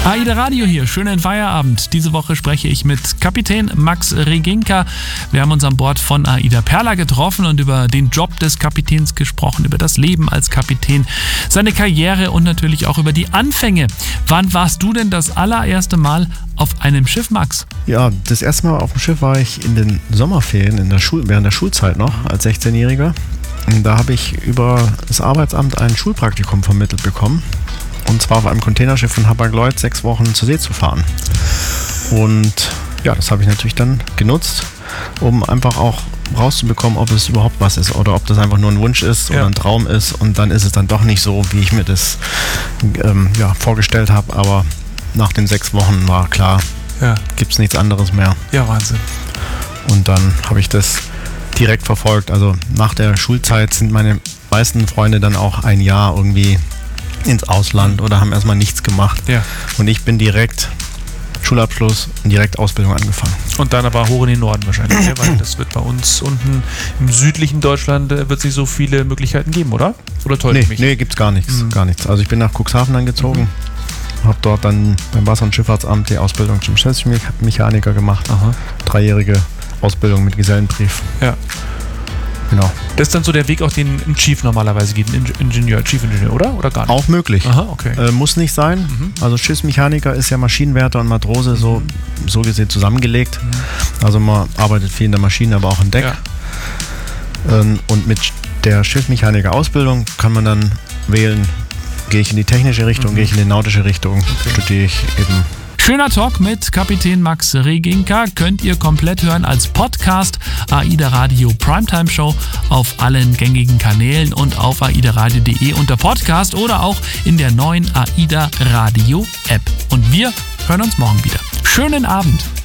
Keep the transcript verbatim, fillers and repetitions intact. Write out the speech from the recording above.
AIDA Radio hier, schönen Feierabend. Diese Woche spreche ich mit Kapitän Max Reginka. Wir haben uns an Bord von AIDA Perla getroffen und über den Job des Kapitäns gesprochen, über das Leben als Kapitän, seine Karriere und natürlich auch über die Anfänge. Wann warst du denn das allererste Mal auf einem Schiff, Max? Ja, das erste Mal auf dem Schiff war ich in den Sommerferien, in der Schul- während der Schulzeit noch, als sechzehnjähriger. Und da habe ich über das Arbeitsamt ein Schulpraktikum vermittelt bekommen. Und zwar auf einem Containerschiff von Hapag-Lloyd sechs Wochen zur See zu fahren. Und ja, das habe ich natürlich dann genutzt, um einfach auch rauszubekommen, ob es überhaupt was ist oder ob das einfach nur ein Wunsch ist oder ja. ein Traum ist. Und dann ist es dann doch nicht so, wie ich mir das ähm, ja, vorgestellt habe. Aber nach den sechs Wochen war klar, ja. gibt es nichts anderes mehr. Ja, Wahnsinn. Und dann habe ich das direkt verfolgt. Also nach der Schulzeit sind meine meisten Freunde dann auch ein Jahr irgendwie ins Ausland oder haben erstmal nichts gemacht. Ja. Und ich bin direkt Schulabschluss und direkt Ausbildung angefangen. Und dann aber hoch in den Norden wahrscheinlich, ja, weil das wird bei uns unten im südlichen Deutschland äh, wird es nicht so viele Möglichkeiten geben, oder? Oder täusche ich mich? Nee, gibt's gar nichts, mhm. gar nichts. Also ich bin nach Cuxhaven dann gezogen, mhm. habe dort dann beim Wasser- und Schifffahrtsamt die Ausbildung zum Schiffsmechaniker gemacht. Aha. Dreijährige Ausbildung mit Gesellenbrief. Ja. Genau. Das ist dann so der Weg, auch den ein Chief normalerweise geht, ein Ingenieur, Chief Ingenieur, oder? Oder gar nicht? Auch möglich. Aha, okay. Äh, muss nicht sein. Mhm. Also Schiffsmechaniker ist ja Maschinenwärter und Matrose mhm. so, so gesehen zusammengelegt. Mhm. Also man arbeitet viel in der Maschine, aber auch im Deck. Ja. Ähm, und mit der Schiffsmechaniker-Ausbildung kann man dann wählen, gehe ich in die technische Richtung, mhm. gehe ich in die nautische Richtung, okay. studiere ich eben. Schöner Talk mit Kapitän Max Reginka könnt ihr komplett hören als Podcast. AIDA Radio Primetime Show auf allen gängigen Kanälen und auf aidaradio punkt de unter Podcast oder auch in der neuen AIDA Radio App. Und wir hören uns morgen wieder. Schönen Abend.